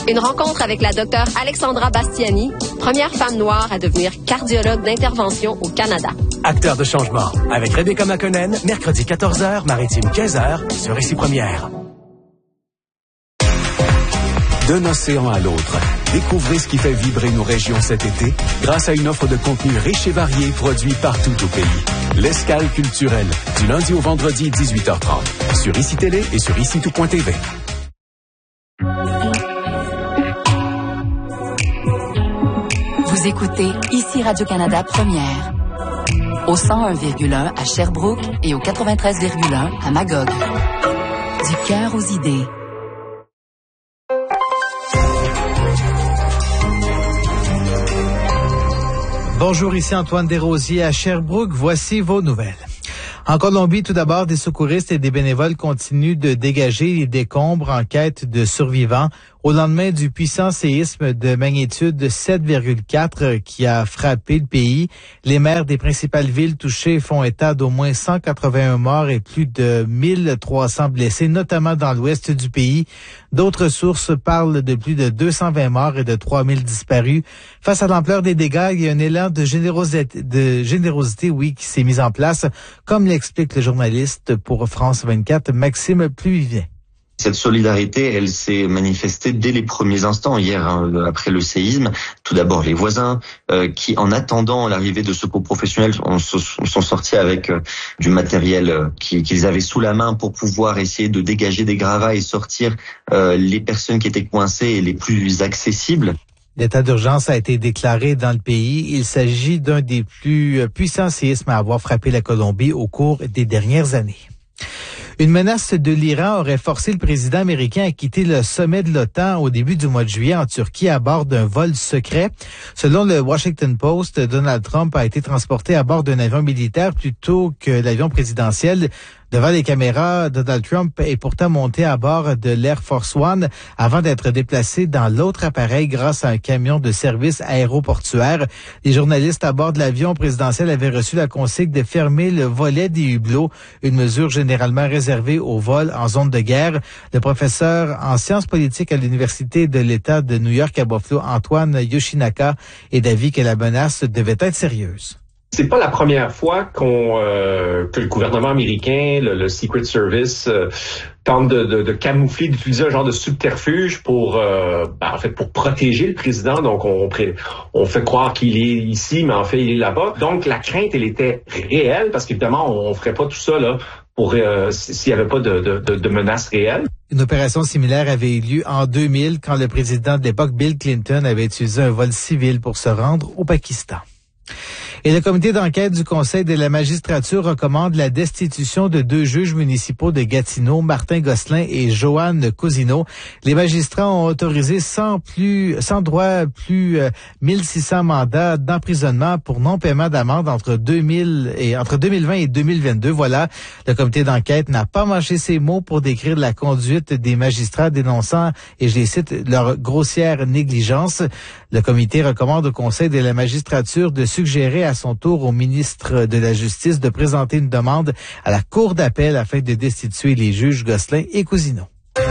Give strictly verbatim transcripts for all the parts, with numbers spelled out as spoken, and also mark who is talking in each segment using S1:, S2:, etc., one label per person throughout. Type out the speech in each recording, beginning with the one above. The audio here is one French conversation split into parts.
S1: Une rencontre avec la docteure Alexandra Bastiani, première femme noire à devenir cardiologue d'intervention au Canada.
S2: Acteur de changement, avec Rebecca McConnell, mercredi quatorze heures, Maritime quinze heures, sur Ici Première.
S3: D'un océan à l'autre, découvrez ce qui fait vibrer nos régions cet été grâce à une offre de contenu riche et varié produit partout au pays. L'escale culturelle, du lundi au vendredi, dix-huit heures trente, sur Ici Télé et sur ici tout point t v.
S4: Vous écoutez Ici Radio-Canada Première, au cent un virgule un à Sherbrooke et au quatre-vingt-treize virgule un à Magog. Du cœur aux idées.
S5: Bonjour, ici Antoine Desrosiers à Sherbrooke. Voici vos nouvelles. En Colombie, tout d'abord, des secouristes et des bénévoles continuent de dégager les décombres en quête de survivants au lendemain du puissant séisme de magnitude sept virgule quatre qui a frappé le pays. Les maires des principales villes touchées font état d'au moins cent quatre-vingt-un morts et plus de mille trois cents blessés, notamment dans l'ouest du pays. D'autres sources parlent de plus de deux cent vingt morts et de trois mille disparus. Face à l'ampleur des dégâts, il y a un élan de générosité, de générosité, oui, qui s'est mis en place, comme l'explique le journaliste pour France vingt-quatre, Maxime Pluvivien.
S6: Cette solidarité, elle s'est manifestée dès les premiers instants hier, hein, après le séisme. Tout d'abord, les voisins euh, qui, en attendant l'arrivée de secours professionnels, on, on sont sortis avec euh, du matériel euh, qui, qu'ils avaient sous la main pour pouvoir essayer de dégager des gravats et sortir euh, les personnes qui étaient coincées et les plus accessibles.
S5: L'état d'urgence a été déclaré dans le pays. Il s'agit d'un des plus puissants séismes à avoir frappé la Colombie au cours des dernières années. Une menace de l'Iran aurait forcé le président américain à quitter le sommet de l'OTAN au début du mois de juillet en Turquie à bord d'un vol secret. Selon le Washington Post, Donald Trump a été transporté à bord d'un avion militaire plutôt que l'avion présidentiel. Devant les caméras, Donald Trump est pourtant monté à bord de l'Air Force One avant d'être déplacé dans l'autre appareil grâce à un camion de service aéroportuaire. Les journalistes à bord de l'avion présidentiel avaient reçu la consigne de fermer le volet des hublots, une mesure généralement réservée aux vols en zone de guerre. Le professeur en sciences politiques à l'Université de l'État de New York à Buffalo, Antoine Yoshinaka, est d'avis que la menace devait être sérieuse.
S7: C'est pas la première fois qu'on euh, que le gouvernement américain, le, le Secret Service, euh, tente de, de, de camoufler, d'utiliser un genre de subterfuge pour, euh, ben, en fait, pour protéger le président. Donc, on, on fait croire qu'il est ici, mais en fait, il est là-bas. Donc, la crainte, elle était réelle, parce qu'évidemment, on, on ferait pas tout ça là pour euh, s'il y avait pas de, de, de, de menaces réelles.
S5: Une opération similaire avait eu lieu en deux mille, quand le président de l'époque, Bill Clinton, avait utilisé un vol civil pour se rendre au Pakistan. Et le comité d'enquête du Conseil de la magistrature recommande la destitution de deux juges municipaux de Gatineau, Martin Gosselin et Joanne Cousineau. Les magistrats ont autorisé sans plus, sans droit plus euh, mille six cents mandats d'emprisonnement pour non-paiement d'amende entre deux mille et entre deux mille vingt et deux mille vingt-deux. Voilà, le comité d'enquête n'a pas mâché ses mots pour décrire la conduite des magistrats dénonçant, et je les cite, leur grossière négligence. Le comité recommande au Conseil de la magistrature de suggérer à son tour au ministre de la Justice de présenter une demande à la Cour d'appel afin de destituer les juges Gosselin et Cousineau.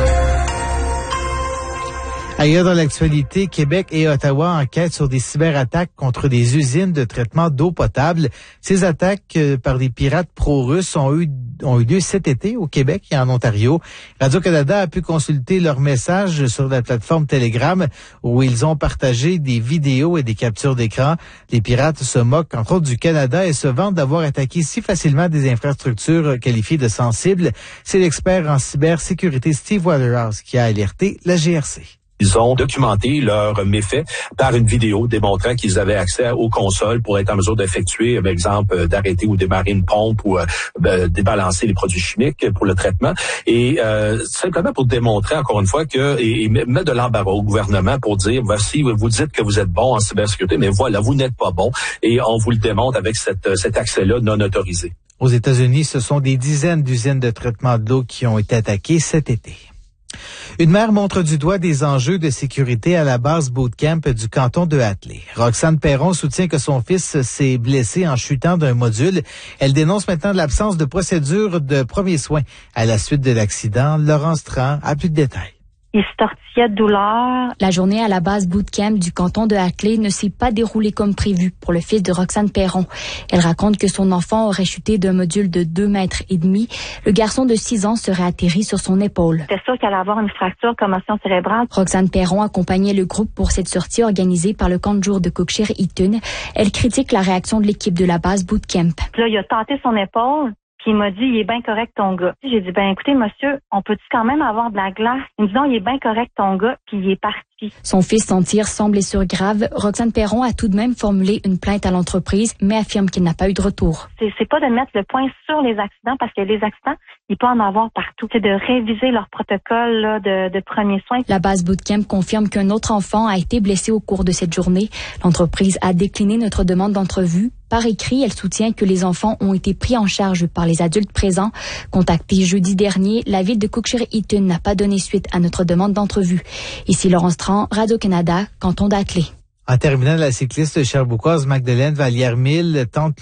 S5: Ailleurs dans l'actualité, Québec et Ottawa enquêtent sur des cyberattaques contre des usines de traitement d'eau potable. Ces attaques euh, par des pirates pro-russes ont eu, ont eu lieu cet été au Québec et en Ontario. Radio-Canada a pu consulter leurs messages sur la plateforme Telegram où ils ont partagé des vidéos et des captures d'écran. Les pirates se moquent entre autres du Canada et se vantent d'avoir attaqué si facilement des infrastructures qualifiées de sensibles. C'est l'expert en cybersécurité Steve Waterhouse qui a alerté la G R C.
S8: Ils ont documenté leurs méfaits par une vidéo démontrant qu'ils avaient accès aux consoles pour être en mesure d'effectuer, par exemple, d'arrêter ou démarrer une pompe ou euh, débalancer les produits chimiques pour le traitement. Et euh, simplement pour démontrer, encore une fois, que et, et mettre de l'embarras au gouvernement pour dire, voici, vous dites que vous êtes bon en cybersécurité, mais voilà, vous n'êtes pas bon. Et on vous le démontre avec cette, cet accès-là non autorisé.
S5: Aux États-Unis, ce sont des dizaines d'usines de traitement de l'eau qui ont été attaquées cet été. Une mère montre du doigt des enjeux de sécurité à la base bootcamp du canton de Hatley. Roxane Perron soutient que son fils s'est blessé en chutant d'un module. Elle dénonce maintenant l'absence de procédure de premiers soins à la suite de l'accident. Laurence Tran a plus de détails.
S9: Il se tortillait de douleur.
S10: La journée à la base bootcamp du canton de Hackley ne s'est pas déroulée comme prévu pour le fils de Roxane Perron. Elle raconte que son enfant aurait chuté d'un module de deux mètres et demi. Le garçon de six ans serait atterri sur son épaule.
S9: C'était sûr qu'elle allait avoir une fracture, commotion cérébrale.
S10: Roxane Perron accompagnait le groupe pour cette sortie organisée par le camp de jour de Cookshire-Eaton. Elle critique la réaction de l'équipe de la base bootcamp.
S9: Là, il a tenté son épaule. Puis il m'a dit, il est bien correct ton gars. J'ai dit, ben écoutez, monsieur, on peut-tu quand même avoir de la glace? Il me dit, non, il est bien correct ton gars, puis il est parti.
S10: Son fils s'en tire sans blessure grave. Roxane Perron a tout de même formulé une plainte à l'entreprise, mais affirme qu'il n'a pas eu de retour.
S9: C'est, c'est pas de mettre le point sur les accidents, parce que les accidents, il peut en avoir partout. C'est de réviser leur protocole là, de, de premiers soins.
S10: La base bootcamp confirme qu'un autre enfant a été blessé au cours de cette journée. L'entreprise a décliné notre demande d'entrevue. Par écrit, elle soutient que les enfants ont été pris en charge par les adultes présents. Contacté jeudi dernier, la ville de Cookshire-Eaton n'a pas donné suite à notre demande d'entrevue. Ici Laurence Tran, Radio-Canada, canton d'Hackley.
S5: En terminant, la cycliste cherbourgoise Magdeleine Vallière-Mille tente